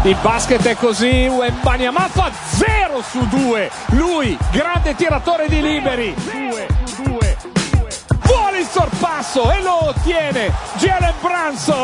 Il basket è così, Wembanyama fa 0 su 2, lui, grande tiratore di liberi, vuole il sorpasso e lo ottiene Jalen Brunson.